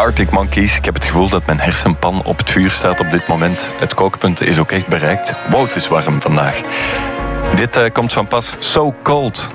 Arctic Monkeys. Ik heb het gevoel dat mijn hersenpan op het vuur staat op dit moment. Het kookpunt is ook echt bereikt. Wow, het is warm vandaag. Dit komt van pas. So Cold.